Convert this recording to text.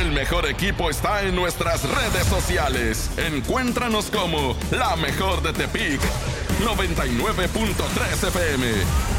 El mejor equipo está en nuestras redes sociales. Encuéntranos como La Mejor de Tepic 99.3 FM.